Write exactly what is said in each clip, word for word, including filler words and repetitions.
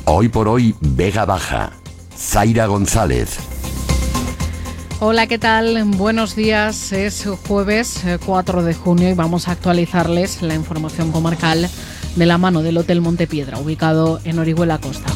Hoy por hoy, Vega Baja. Zaira González. Hola, ¿qué tal? Buenos días. Es jueves cuatro de junio y vamos a actualizarles la información comarcal de la mano del Hotel Montepiedra, ubicado en Orihuela Costa.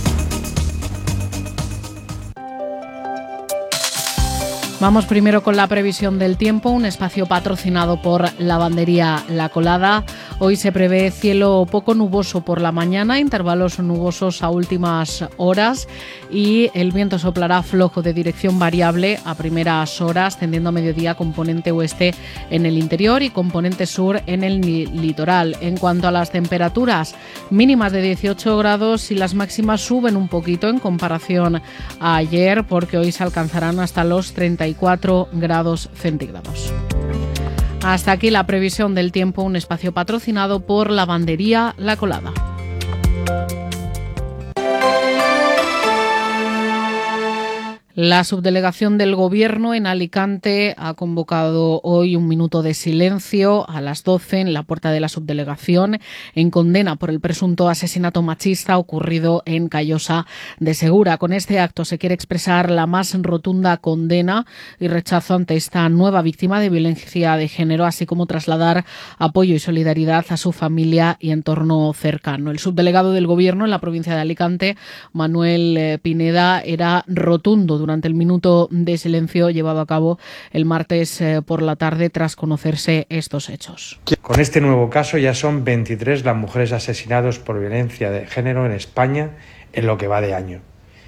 Vamos primero con la previsión del tiempo, un espacio patrocinado por Lavandería La Colada. Hoy se prevé cielo poco nuboso por la mañana, intervalos nubosos a últimas horas y el viento soplará flojo de dirección variable a primeras horas, tendiendo a mediodía componente oeste en el interior y componente sur en el litoral. En cuanto a las temperaturas, mínimas de dieciocho grados y las máximas suben un poquito en comparación a ayer, porque hoy se alcanzarán hasta los treinta y cuatro grados centígrados. Hasta aquí la previsión del tiempo, un espacio patrocinado por Lavandería La Colada. La subdelegación del Gobierno en Alicante ha convocado hoy un minuto de silencio a las doce en la puerta de la subdelegación en condena por el presunto asesinato machista ocurrido en Callosa de Segura. Con este acto se quiere expresar la más rotunda condena y rechazo ante esta nueva víctima de violencia de género, así como trasladar apoyo y solidaridad a su familia y entorno cercano. El subdelegado del Gobierno en la provincia de Alicante, Manuel Pineda, era rotundo durante el minuto de silencio llevado a cabo el martes eh, por la tarde tras conocerse estos hechos. Con este nuevo caso ya son veintitrés las mujeres asesinadas por violencia de género en España en lo que va de año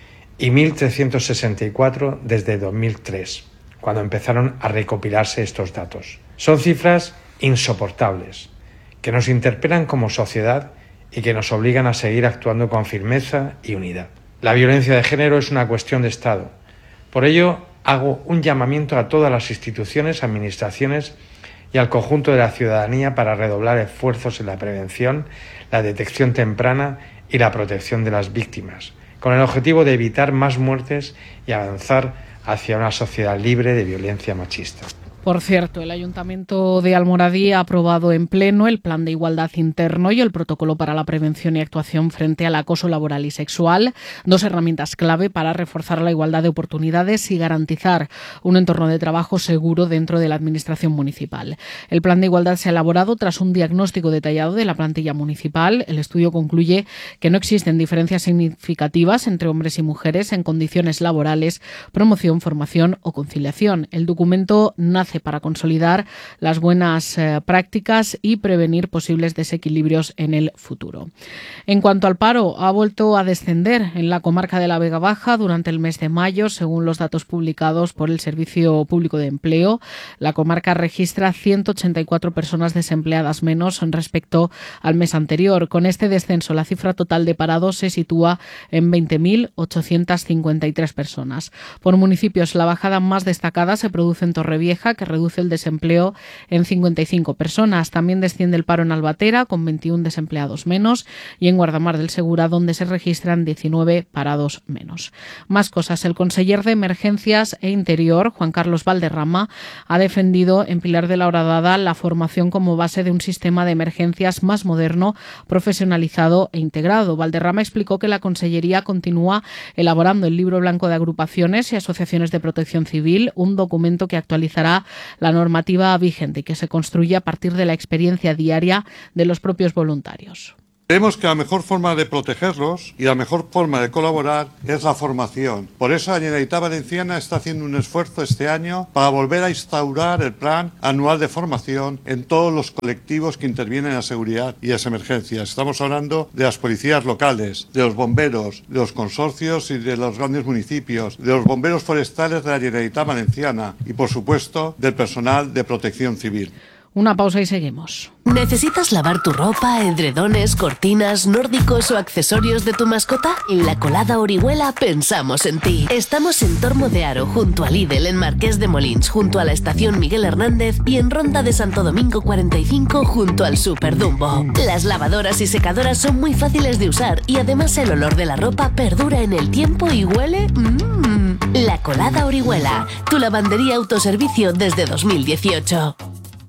y mil trescientos sesenta y cuatro desde dos mil tres, cuando empezaron a recopilarse estos datos. Son cifras insoportables que nos interpelan como sociedad y que nos obligan a seguir actuando con firmeza y unidad. La violencia de género es una cuestión de Estado. Por ello, hago un llamamiento a todas las instituciones, administraciones y al conjunto de la ciudadanía para redoblar esfuerzos en la prevención, la detección temprana y la protección de las víctimas, con el objetivo de evitar más muertes y avanzar hacia una sociedad libre de violencia machista. Por cierto, el Ayuntamiento de Almoradí ha aprobado en pleno el Plan de Igualdad Interno y el Protocolo para la Prevención y Actuación frente al acoso laboral y sexual, dos herramientas clave para reforzar la igualdad de oportunidades y garantizar un entorno de trabajo seguro dentro de la Administración municipal. El Plan de Igualdad se ha elaborado tras un diagnóstico detallado de la plantilla municipal. El estudio concluye que no existen diferencias significativas entre hombres y mujeres en condiciones laborales, promoción, formación o conciliación. El documento nace para consolidar las buenas eh, prácticas y prevenir posibles desequilibrios en el futuro. En cuanto al paro, ha vuelto a descender en la comarca de la Vega Baja durante el mes de mayo, según los datos publicados por el Servicio Público de Empleo. La comarca registra ciento ochenta y cuatro personas desempleadas menos respecto al mes anterior. Con este descenso, la cifra total de parados se sitúa en veinte mil ochocientas cincuenta y tres personas. Por municipios, la bajada más destacada se produce en Torrevieja, que reduce el desempleo en cincuenta y cinco personas. También desciende el paro en Albatera, con veintiún desempleados menos, y en Guardamar del Segura, donde se registran diecinueve parados menos. Más cosas. El conseller de Emergencias e Interior, Juan Carlos Valderrama, ha defendido en Pilar de la Horadada la formación como base de un sistema de emergencias más moderno, profesionalizado e integrado. Valderrama explicó que la Consellería continúa elaborando el Libro Blanco de Agrupaciones y Asociaciones de Protección Civil, un documento que actualizará la normativa vigente y que se construye a partir de la experiencia diaria de los propios voluntarios. Creemos que la mejor forma de protegerlos y la mejor forma de colaborar es la formación. Por eso la Generalitat Valenciana está haciendo un esfuerzo este año para volver a instaurar el plan anual de formación en todos los colectivos que intervienen en la seguridad y las emergencias. Estamos hablando de las policías locales, de los bomberos, de los consorcios y de los grandes municipios, de los bomberos forestales de la Generalitat Valenciana y, por supuesto, del personal de protección civil. Una pausa y seguimos. ¿Necesitas lavar tu ropa, edredones, cortinas, nórdicos o accesorios de tu mascota? En La Colada Orihuela pensamos en ti. Estamos en Tormo de Aro, junto a Lidl, en Marqués de Molins, junto a la estación Miguel Hernández, y en Ronda de Santo Domingo cuarenta y cinco, junto al Super Dumbo. Las lavadoras y secadoras son muy fáciles de usar y además el olor de la ropa perdura en el tiempo y huele... Mmm. La Colada Orihuela, tu lavandería autoservicio desde dos mil dieciocho.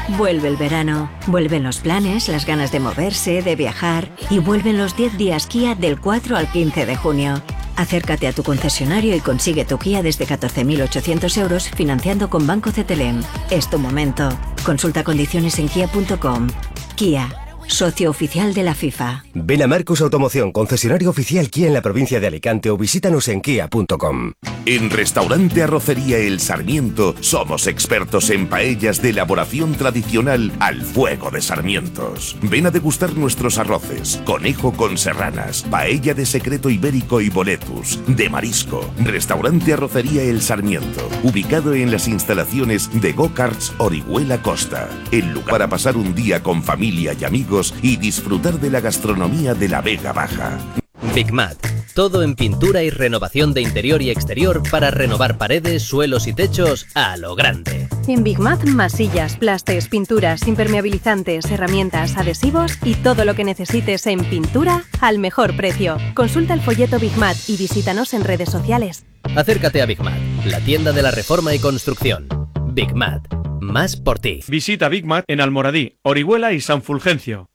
Vuelve el verano, vuelven los planes, las ganas de moverse, de viajar y vuelven los diez días Kia del cuatro al quince de junio. Acércate a tu concesionario y consigue tu Kia desde catorce mil ochocientos euros financiando con Banco Cetelem. Es tu momento. Consulta condiciones en kia punto com. Kia, socio oficial de la FIFA. Ven a Marcos Automoción, concesionario oficial Kia en la provincia de Alicante o visítanos en kia punto com. En Restaurante Arrocería El Sarmiento somos expertos en paellas de elaboración tradicional al fuego de sarmientos. Ven a degustar nuestros arroces, conejo con serranas, paella de secreto ibérico y boletus, de marisco. Restaurante Arrocería El Sarmiento, ubicado en las instalaciones de Go-Karts Orihuela Costa. El lugar para pasar un día con familia y amigos y disfrutar de la gastronomía de la Vega Baja. Bigmat. Todo en pintura y renovación de interior y exterior para renovar paredes, suelos y techos a lo grande. En Bigmat, masillas, plastes, pinturas, impermeabilizantes, herramientas, adhesivos y todo lo que necesites en pintura al mejor precio. Consulta el folleto Bigmat y visítanos en redes sociales. Acércate a Bigmat, la tienda de la reforma y construcción. Bigmat, más por ti. Visita Bigmat en Almoradí, Orihuela y San Fulgencio.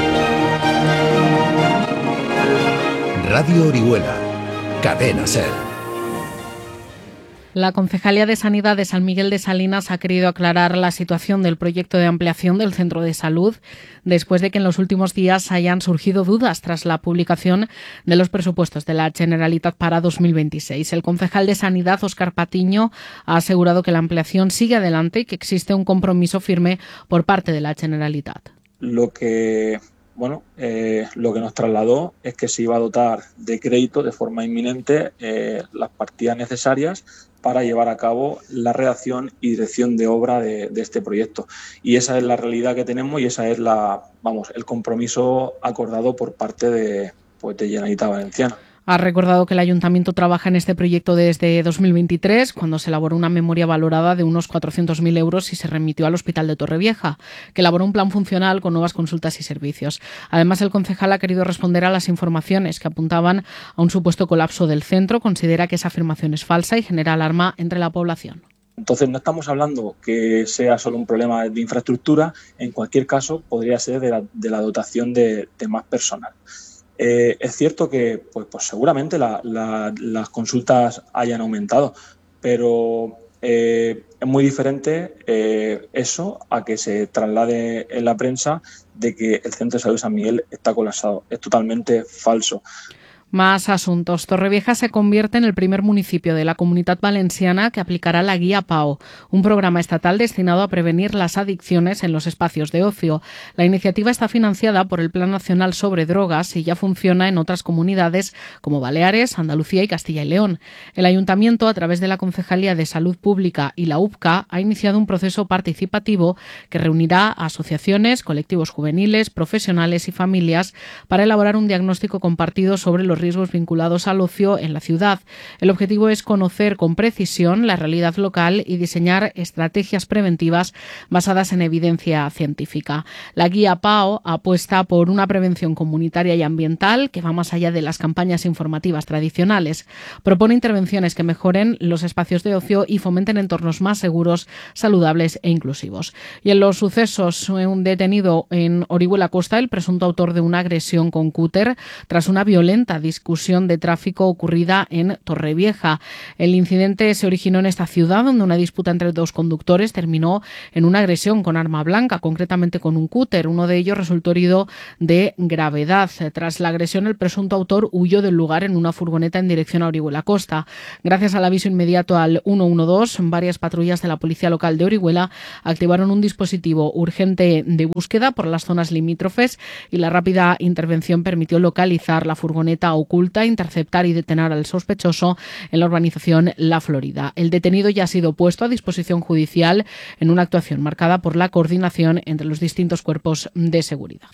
Radio Orihuela, Cadena Ser. La Concejalía de Sanidad de San Miguel de Salinas ha querido aclarar la situación del proyecto de ampliación del centro de salud después de que en los últimos días hayan surgido dudas tras la publicación de los presupuestos de la Generalitat para dos mil veintiséis. El concejal de Sanidad, Óscar Patiño, ha asegurado que la ampliación sigue adelante y que existe un compromiso firme por parte de la Generalitat. Lo que... Bueno, eh, lo que nos trasladó es que se iba a dotar de crédito de forma inminente eh, las partidas necesarias para llevar a cabo la redacción y dirección de obra de, de este proyecto. Y esa es la realidad que tenemos y esa es la, vamos, el compromiso acordado por parte de, pues, de Generalitat Valenciana. Ha recordado que el Ayuntamiento trabaja en este proyecto desde dos mil veintitrés, cuando se elaboró una memoria valorada de unos cuatrocientos mil euros y se remitió al Hospital de Torrevieja, que elaboró un plan funcional con nuevas consultas y servicios. Además, el concejal ha querido responder a las informaciones que apuntaban a un supuesto colapso del centro. Considera que esa afirmación es falsa y genera alarma entre la población. Entonces, no estamos hablando que sea solo un problema de infraestructura. En cualquier caso, podría ser de la, de la dotación de, de más personal. Eh, es cierto que pues, pues seguramente la, la, las consultas hayan aumentado, pero eh, es muy diferente eh, eso a que se traslade en la prensa de que el Centro de Salud de San Miguel está colapsado. Es totalmente falso. Más asuntos. Torrevieja se convierte en el primer municipio de la Comunitat Valenciana que aplicará la Guía P A O, un programa estatal destinado a prevenir las adicciones en los espacios de ocio. La iniciativa está financiada por el Plan Nacional sobre Drogas y ya funciona en otras comunidades como Baleares, Andalucía y Castilla y León. El Ayuntamiento, a través de la Concejalía de Salud Pública y la U P C A, ha iniciado un proceso participativo que reunirá a asociaciones, colectivos juveniles, profesionales y familias para elaborar un diagnóstico compartido sobre los riesgos vinculados al ocio en la ciudad. El objetivo es conocer con precisión la realidad local y diseñar estrategias preventivas basadas en evidencia científica. La guía P A O apuesta por una prevención comunitaria y ambiental que va más allá de las campañas informativas tradicionales. Propone intervenciones que mejoren los espacios de ocio y fomenten entornos más seguros, saludables e inclusivos. Y en los sucesos, un detenido en Orihuela Costa, el presunto autor de una agresión con cúter, tras una violenta discusión de tráfico ocurrida en Torrevieja. El incidente se originó en esta ciudad, donde una disputa entre dos conductores terminó en una agresión con arma blanca, concretamente con un cúter. Uno de ellos resultó herido de gravedad. Tras la agresión, el presunto autor huyó del lugar en una furgoneta en dirección a Orihuela Costa. Gracias al aviso inmediato al uno uno dos, varias patrullas de la Policía Local de Orihuela activaron un dispositivo urgente de búsqueda por las zonas limítrofes y la rápida intervención permitió localizar la furgoneta oculta, interceptar y detener al sospechoso en la urbanización La Florida. El detenido ya ha sido puesto a disposición judicial en una actuación marcada por la coordinación entre los distintos cuerpos de seguridad.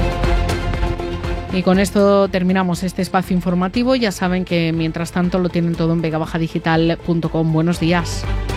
Y con esto terminamos este espacio informativo. Ya saben que mientras tanto lo tienen todo en vega baja digital punto com. Buenos días.